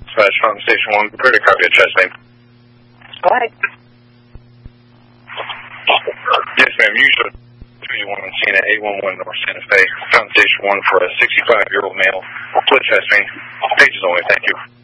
Dispatch from Station 1, prepare to copy a chest name. Go ahead. Yes, ma'am. Usually 281 on scene at 811 North Santa Fe. Found Station 1 for a 65-year-old male. Split chest pain. Pages only. Thank you.